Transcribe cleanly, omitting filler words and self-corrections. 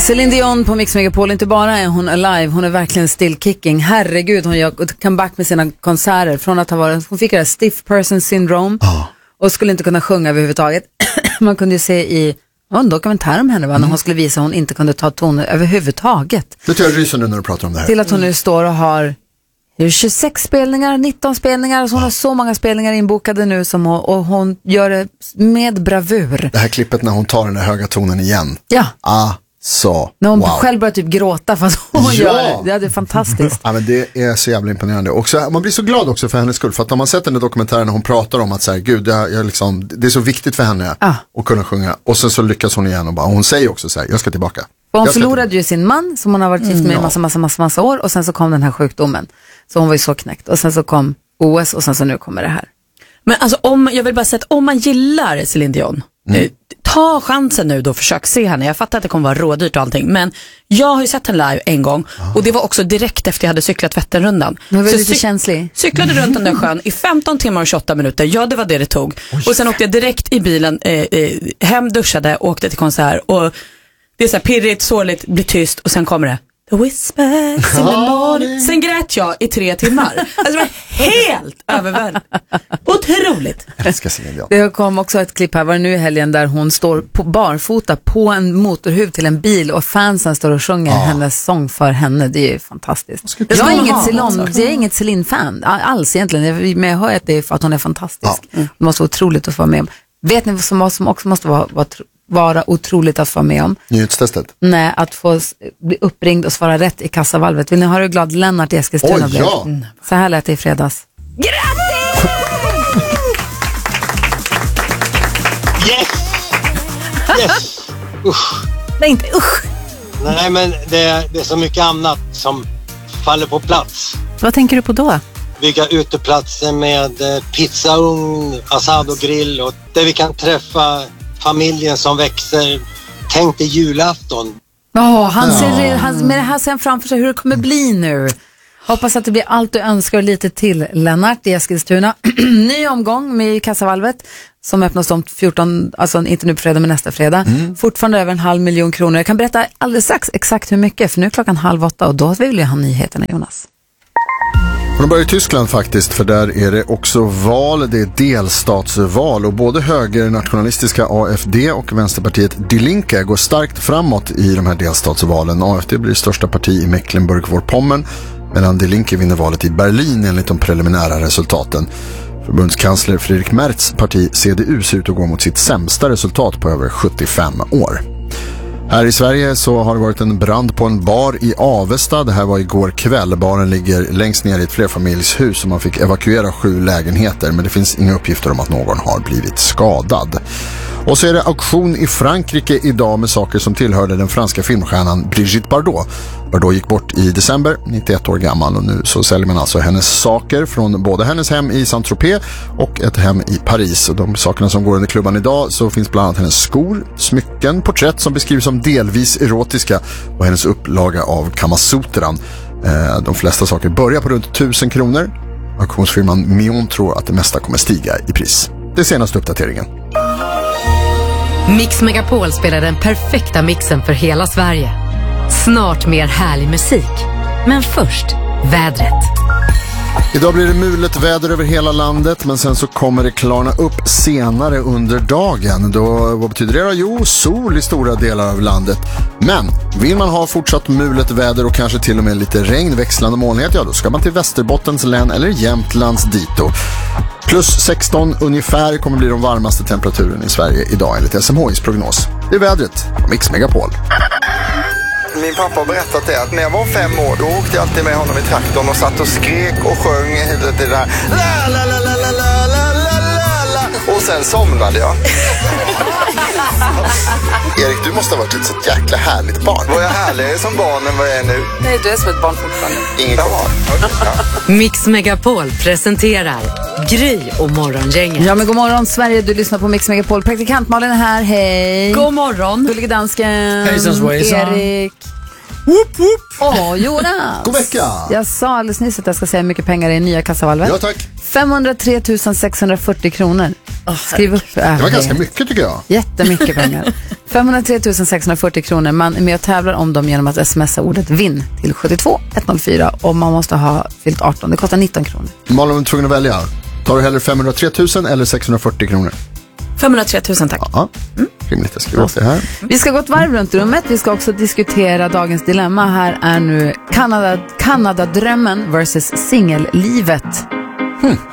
Celine Dion på Mix Megapol, inte bara är hon alive, hon är verkligen still kicking. Herregud, hon gör comeback med sina konserter från att ha varit, hon fick det här stiff person syndrome och skulle inte kunna sjunga överhuvudtaget. Man kunde ju se i en dokumentär om henne när hon skulle visa att hon inte kunde ta toner överhuvudtaget. Det tror jag ryser nu när du pratar om det här. Till att hon nu står och har 26 spelningar, 19 spelningar, så hon har så många spelningar inbokade nu som och hon gör det med bravur. Det här klippet när hon tar den där höga tonen igen. Ja. Så, när hon själv börjar typ gråta fast hon gör det. Det är fantastiskt. Ja, men det är så jävla imponerande. Och så, man blir så glad också för hennes skull. För att när man sett den där dokumentären när hon pratar om att så här, gud, jag liksom, det är så viktigt för henne att kunna sjunga. Och sen så lyckas hon igen och hon säger också så här, jag ska tillbaka. Och hon förlorade ju sin man som hon har varit gift med i massa år. Och sen så kom den här sjukdomen. Så hon var ju så knäckt. Och sen så kom OS och sen så nu kommer det här. Men alltså jag vill bara säga att om man gillar Celine Dion, ta chansen nu då, försök se henne. Jag fattar att det kommer vara rådyrt och allting, men jag har ju sett henne live en gång och det var också direkt efter jag hade cyklat Vätternrundan. Du var lite känslig. Cyklade runt den där sjön i 15 timmar och 28 minuter. Ja, det var det tog. Och sen åkte jag direkt i bilen hem, duschade, åkte till konsert och det är så här pirrigt, sårligt, blir tyst och sen kommer det The whispers in the morning. Sen grät jag i 3 timmar. Alltså det var helt överväldigande. Otroligt. Det kom också ett klipp här, var det nu i helgen, där hon står på barfota på en motorhuv till en bil och fansen står och sjunger hennes sång för henne. Det är ju fantastiskt. Jag är inget Celine-fan alls egentligen, men jag hör att det är för att hon är fantastisk. Det måste vara otroligt att få med om. Vet ni vad som också måste vara otroligt att få med om? Nyhetstestet? Nej, att få bli uppringd och svara rätt i kassavalvet. Vill ni höra hur glad Lennart i Eskilstuna blev? Så här lät det i fredags. Grattis! Yes! Usch. Nej, inte usch. Nej, men det är så mycket annat som faller på plats. Vad tänker du på då? Bygga uteplatser med pizzaugn, asado-grill och där vi kan träffa familjen som växer. Tänk dig julafton. Han ser med det här sen framför sig hur det kommer bli nu. Hoppas att det blir allt du önskar och lite till. Lennart i Eskilstuna. Ny omgång med kassavalvet som öppnas om 14, alltså inte nu på fredag men nästa fredag. Fortfarande över 500 000 kronor. Jag kan berätta alldeles strax exakt hur mycket, för nu är 7:30 och då vill jag ha nyheterna, Jonas. Och de börjar i Tyskland faktiskt, för där är det också val, det är delstatsval och både högernationalistiska AfD och vänsterpartiet Die Linke går starkt framåt i de här delstatsvalen. AfD blir största parti i Mecklenburg-Vorpommern medan Die Linke vinner valet i Berlin enligt de preliminära resultaten. Förbundskansler Friedrich Merz parti CDU ser ut att gå mot sitt sämsta resultat på över 75 år. Här i Sverige så har det varit en brand på en bar i Avesta. Det här var igår kväll. Baren ligger längst ner i ett flerfamiljshus och man fick evakuera 7 lägenheter. Men det finns inga uppgifter om att någon har blivit skadad. Och så är det auktion i Frankrike idag med saker som tillhörde den franska filmstjärnan Brigitte Bardot. Bardot gick bort i december, 91 år gammal, och nu så säljer man alltså hennes saker från både hennes hem i Saint-Tropez och ett hem i Paris. Och de sakerna som går under klubban idag så finns bland annat hennes skor, smycken, porträtt som beskrivs som delvis erotiska och hennes upplaga av Kamasutran. De flesta saker börjar på runt 1000 kronor. Auktionsfirman Mion tror att det mesta kommer stiga i pris. Det är senaste uppdateringen. Mix Megapol spelar den perfekta mixen för hela Sverige. Snart mer härlig musik. Men först, vädret. Idag blir det mulet väder över hela landet, men sen så kommer det klarna upp senare under dagen. Vad betyder det då? Jo, sol i stora delar av landet. Men vill man ha fortsatt mulet väder och kanske till och med lite regn, växlande molnighet, ja då ska man till Västerbottens län eller Jämtlands dito. Plus 16 ungefär kommer bli de varmaste temperaturen i Sverige idag enligt SMHIs prognos. Det är vädret på Mix Megapol. Min pappa har berättat det att när jag var 5 år då åkte jag alltid med honom i traktorn och satt och skrek och sjöng det där la la la la la la la la la, och sen somnade jag. Erik, du måste ha varit ett så jäkla härligt barn. Var jag härligare som barn än vad jag är nu? Nej, du är som ett barn fortfarande. Inget barn. Mix Megapol presenterar Gry och Morgongänget. Ja, men god morgon Sverige, du lyssnar på Mix Megapol. Praktikant Malin är här, hej. God morgon. Gullige dansken. Hejsan svejsan. Erik. Jonas! God vecka! Jag sa alldeles nyss att jag ska säga hur mycket pengar i nya kassavalvet. Ja, tack. 503 640 kronor. Skriv upp. Det var ganska mycket tycker jag. Jättemycket pengar. 503 640 kronor. Man är med och tävlar om dem genom att smsa ordet vinn till 72 104 och man måste ha fyllt 18. Det kostar 19 kronor. Malin är tvungen att välja. Tar du hellre 503 000 eller 640 kronor? 503 000 tack. Ja, rimligt. Jag skriver upp det här. Vi ska gå ett varv runt rummet. Vi ska också diskutera dagens dilemma. Här är nu Kanadadrömmen versus singellivet.